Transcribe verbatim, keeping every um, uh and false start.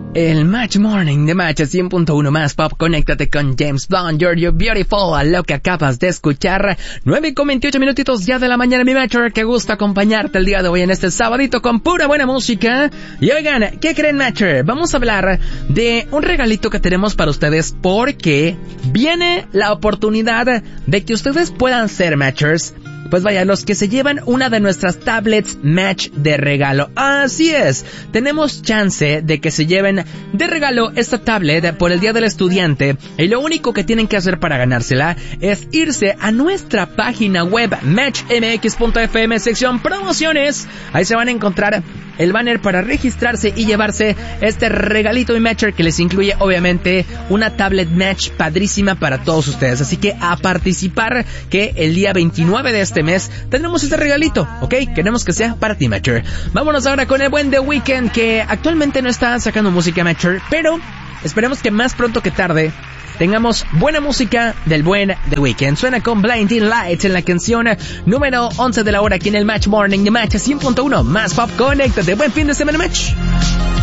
El Match Morning de Match cien punto uno más Pop. Conéctate con James Blunt, You're You Beautiful, a lo que acabas de escuchar. nueve con veintiocho minutitos ya de la mañana, mi Matcher. Qué gusto acompañarte el día de hoy en este sabadito con pura buena música. Y oigan, ¿qué creen, Matcher? Vamos a hablar de un regalito que tenemos para ustedes porque viene la oportunidad de que ustedes puedan ser Matchers. Pues vaya, los que se llevan una de nuestras tablets Match de regalo. Así es, tenemos chance de que se lleven de regalo esta tablet por el Día del Estudiante. Y lo único que tienen que hacer para ganársela es irse a nuestra página web match m x punto f m, sección promociones. Ahí se van a encontrar el banner para registrarse y llevarse este regalito de Matcher que les incluye obviamente una tablet Match padrísima para todos ustedes. Así que a participar, que el día veintinueve de este mes tendremos este regalito, ¿ok? Queremos que sea para ti, Matcher. Vámonos ahora con el buen The Weeknd, que actualmente no está sacando música, Matcher, pero esperemos que más pronto que tarde tengamos buena música del buen The Weeknd. Suena con Blinding Lights en la canción número once de la hora aquí en el Match Morning de Match cien punto uno más Pop. Conéctate, buen fin de semana, Match.